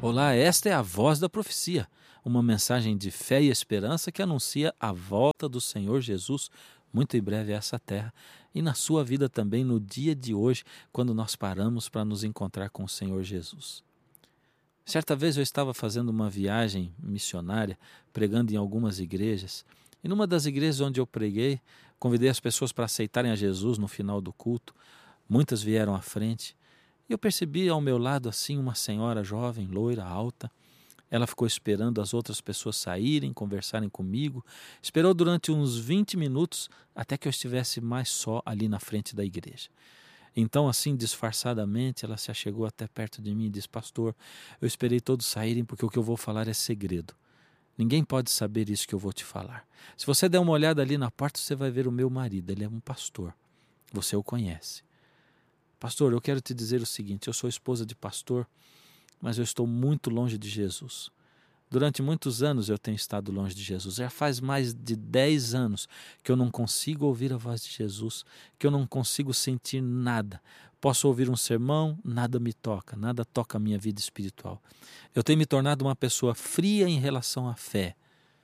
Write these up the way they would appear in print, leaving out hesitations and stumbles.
Olá, esta é a Voz da Profecia, uma mensagem de fé e esperança que anuncia a volta do Senhor Jesus muito em breve a essa terra e na sua vida também no dia de hoje, quando nós paramos para nos encontrar com o Senhor Jesus. Certa vez eu estava fazendo uma viagem missionária, pregando em algumas igrejas, e numa das igrejas onde eu preguei, convidei as pessoas para aceitarem a Jesus no final do culto. Muitas vieram à frente. E eu percebi ao meu lado assim uma senhora jovem, loira, alta. Ela ficou esperando as outras pessoas saírem, conversarem comigo. Esperou durante uns 20 minutos até que eu estivesse mais só ali na frente da igreja. Então, assim, disfarçadamente, ela se achegou até perto de mim e disse: pastor, eu esperei todos saírem porque o que eu vou falar é segredo. Ninguém pode saber isso que eu vou te falar. Se você der uma olhada ali na porta, você vai ver o meu marido. Ele é um pastor. Você o conhece. Pastor, eu quero te dizer o seguinte, eu sou esposa de pastor, mas eu estou muito longe de Jesus. Durante muitos anos eu tenho estado longe de Jesus. Já faz mais de 10 anos que eu não consigo ouvir a voz de Jesus, que eu não consigo sentir nada. Posso ouvir um sermão, nada me toca, nada toca a minha vida espiritual. Eu tenho me tornado uma pessoa fria em relação à fé.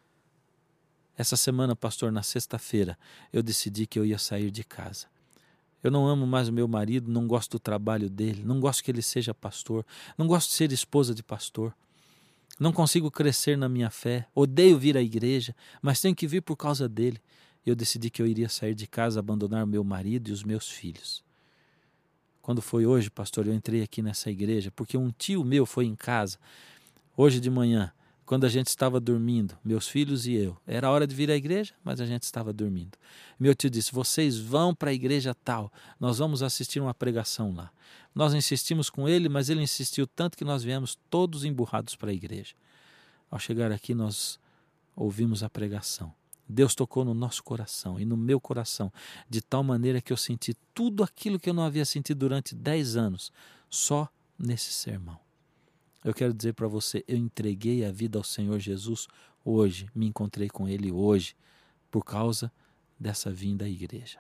Essa semana, pastor, na sexta-feira, eu decidi que eu ia sair de casa. Eu não amo mais o meu marido, não gosto do trabalho dele, não gosto que ele seja pastor, não gosto de ser esposa de pastor, não consigo crescer na minha fé, odeio vir à igreja, mas tenho que vir por causa dele. Eu decidi que eu iria sair de casa, abandonar o meu marido e os meus filhos. Quando foi hoje, pastor, eu entrei aqui nessa igreja, porque um tio meu foi em casa, hoje de manhã, quando a gente estava dormindo, meus filhos e eu. Era hora de vir à igreja, mas a gente estava dormindo. Meu tio disse: vocês vão para a igreja tal, nós vamos assistir uma pregação lá. Nós insistimos com ele, mas ele insistiu tanto que nós viemos todos emburrados para a igreja. Ao chegar aqui, nós ouvimos a pregação. Deus tocou no nosso coração e no meu coração, de tal maneira que eu senti tudo aquilo que eu não havia sentido durante 10 anos, só nesse sermão. Eu quero dizer para você, eu entreguei a vida ao Senhor Jesus hoje, me encontrei com Ele hoje, por causa dessa vinda à igreja.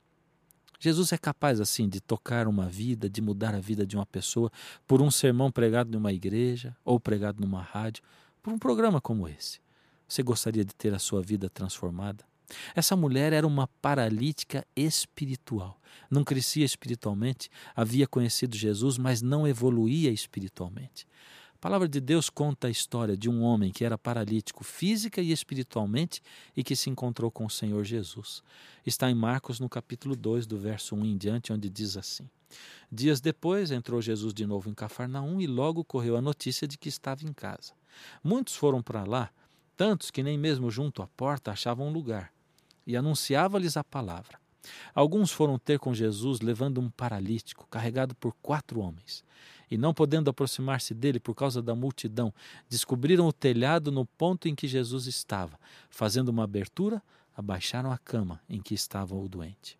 Jesus é capaz assim de tocar uma vida, de mudar a vida de uma pessoa por um sermão pregado numa igreja ou pregado numa rádio, por um programa como esse. Você gostaria de ter a sua vida transformada? Essa mulher era uma paralítica espiritual. Não crescia espiritualmente, havia conhecido Jesus, mas não evoluía espiritualmente. A palavra de Deus conta a história de um homem que era paralítico física e espiritualmente e que se encontrou com o Senhor Jesus. Está em Marcos, no capítulo 2, do verso 1 em diante, onde diz assim: dias depois entrou Jesus de novo em Cafarnaum e logo correu a notícia de que estava em casa. Muitos foram para lá, tantos que nem mesmo junto à porta achavam lugar, e anunciava-lhes a palavra. Alguns foram ter com Jesus levando um paralítico, carregado por 4 homens. E não podendo aproximar-se dele por causa da multidão, descobriram o telhado no ponto em que Jesus estava. Fazendo uma abertura, abaixaram a cama em que estava o doente.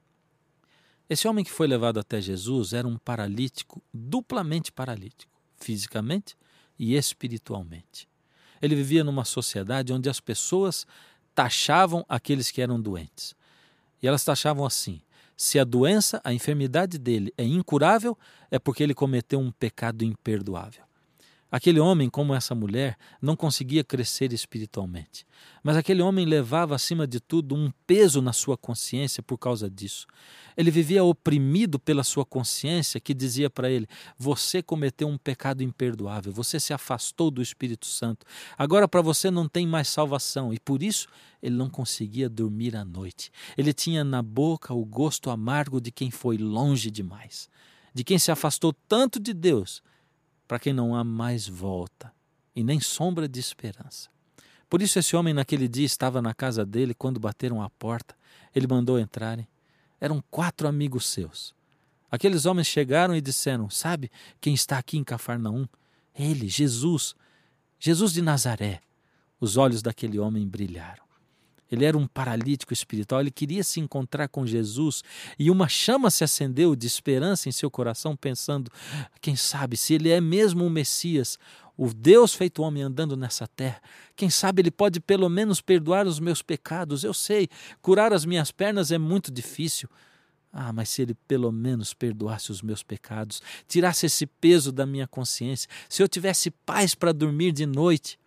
Esse homem que foi levado até Jesus era um paralítico, duplamente paralítico, fisicamente e espiritualmente. Ele vivia numa sociedade onde as pessoas taxavam aqueles que eram doentes. E elas taxavam assim: se a doença, a enfermidade dele é incurável, é porque ele cometeu um pecado imperdoável. Aquele homem, como essa mulher, não conseguia crescer espiritualmente. Mas aquele homem levava, acima de tudo, um peso na sua consciência por causa disso. Ele vivia oprimido pela sua consciência que dizia para ele: você cometeu um pecado imperdoável, você se afastou do Espírito Santo, agora para você não tem mais salvação. E por isso ele não conseguia dormir à noite. Ele tinha na boca o gosto amargo de quem foi longe demais, de quem se afastou tanto de Deus, para quem não há mais volta e nem sombra de esperança. Por isso esse homem naquele dia estava na casa dele. Quando bateram à porta, ele mandou entrarem. Eram 4 amigos seus. Aqueles homens chegaram e disseram: sabe quem está aqui em Cafarnaum? Ele, Jesus de Nazaré. Os olhos daquele homem brilharam. Ele era um paralítico espiritual, ele queria se encontrar com Jesus e uma chama se acendeu de esperança em seu coração, pensando: quem sabe, se ele é mesmo o Messias, o Deus feito homem andando nessa terra, quem sabe ele pode pelo menos perdoar os meus pecados. Eu sei, curar as minhas pernas é muito difícil, Mas se Ele pelo menos perdoasse os meus pecados, tirasse esse peso da minha consciência, se eu tivesse paz para dormir de noite.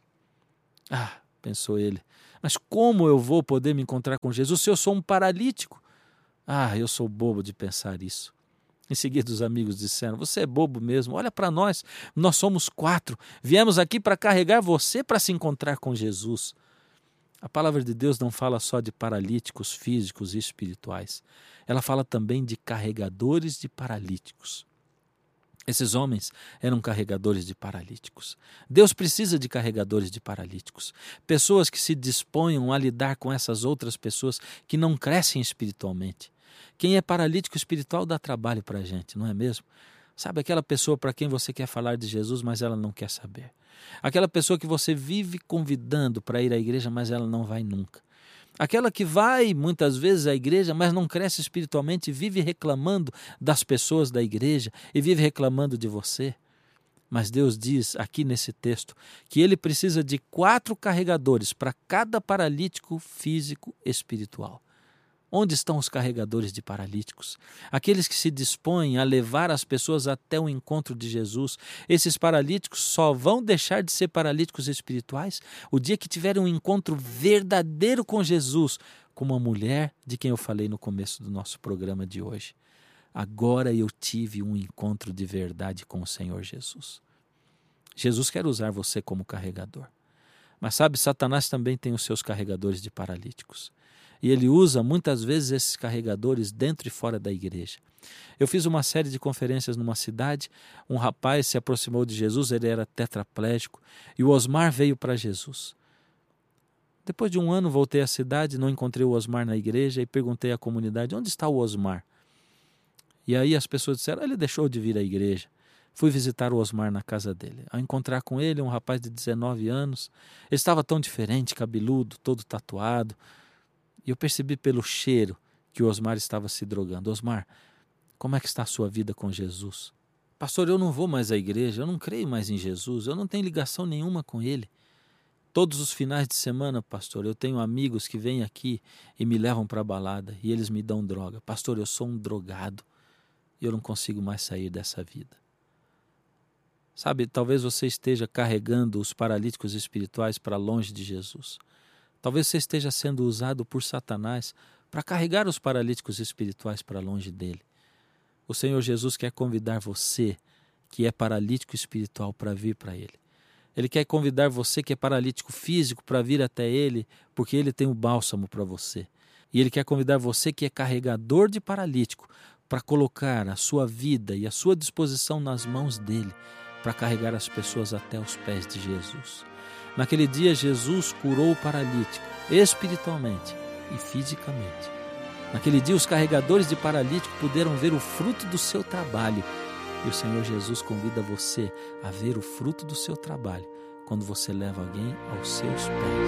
Pensou ele, mas como eu vou poder me encontrar com Jesus se eu sou um paralítico? Eu sou bobo de pensar isso. Em seguida os amigos disseram, você é bobo mesmo, olha para nós somos 4, viemos aqui para carregar você para se encontrar com Jesus. A palavra de Deus não fala só de paralíticos físicos e espirituais, ela fala também de carregadores de paralíticos. Esses homens eram carregadores de paralíticos. Deus precisa de carregadores de paralíticos, pessoas que se disponham a lidar com essas outras pessoas que não crescem espiritualmente. Quem é paralítico espiritual dá trabalho para a gente, não é mesmo? Sabe aquela pessoa para quem você quer falar de Jesus, mas ela não quer saber. Aquela pessoa que você vive convidando para ir à igreja, mas ela não vai nunca. Aquela que vai muitas vezes à igreja, mas não cresce espiritualmente e vive reclamando das pessoas da igreja e vive reclamando de você. Mas Deus diz aqui nesse texto que Ele precisa de 4 carregadores para cada paralítico físico espiritual. Onde estão os carregadores de paralíticos? Aqueles que se dispõem a levar as pessoas até o encontro de Jesus. Esses paralíticos só vão deixar de ser paralíticos espirituais o dia que tiverem um encontro verdadeiro com Jesus, como a mulher de quem eu falei no começo do nosso programa de hoje. Agora eu tive um encontro de verdade com o Senhor Jesus. Jesus quer usar você como carregador. Mas sabe, Satanás também tem os seus carregadores de paralíticos. E ele usa muitas vezes esses carregadores dentro e fora da igreja. Eu fiz uma série de conferências numa cidade, um rapaz se aproximou de Jesus, ele era tetraplégico, e o Osmar veio para Jesus. Depois de um ano voltei à cidade, não encontrei o Osmar na igreja e perguntei à comunidade, onde está o Osmar? E aí as pessoas disseram, ele deixou de vir à igreja. Fui visitar o Osmar na casa dele. Ao encontrar com ele, um rapaz de 19 anos, ele estava tão diferente, cabeludo, todo tatuado. E eu percebi pelo cheiro que o Osmar estava se drogando. Osmar, como é que está a sua vida com Jesus? Pastor, eu não vou mais à igreja, eu não creio mais em Jesus, eu não tenho ligação nenhuma com Ele. Todos os finais de semana, pastor, eu tenho amigos que vêm aqui e me levam para a balada e eles me dão droga. Pastor, eu sou um drogado e eu não consigo mais sair dessa vida. Sabe, talvez você esteja carregando os paralíticos espirituais para longe de Jesus. Talvez você esteja sendo usado por Satanás para carregar os paralíticos espirituais para longe dele. O Senhor Jesus quer convidar você, que é paralítico espiritual, para vir para Ele. Ele quer convidar você, que é paralítico físico, para vir até Ele, porque Ele tem o bálsamo para você. E Ele quer convidar você, que é carregador de paralítico, para colocar a sua vida e a sua disposição nas mãos dEle, para carregar as pessoas até os pés de Jesus. Naquele dia, Jesus curou o paralítico, espiritualmente e fisicamente. Naquele dia, os carregadores de paralítico puderam ver o fruto do seu trabalho. E o Senhor Jesus convida você a ver o fruto do seu trabalho quando você leva alguém aos seus pés.